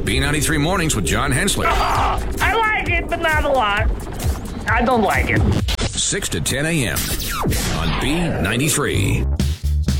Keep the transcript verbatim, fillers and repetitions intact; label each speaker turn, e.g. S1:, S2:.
S1: B ninety-three Mornings with John Hensler.
S2: Oh, I like it, but not a lot. I don't like it.
S1: six to ten a.m. on B ninety-three.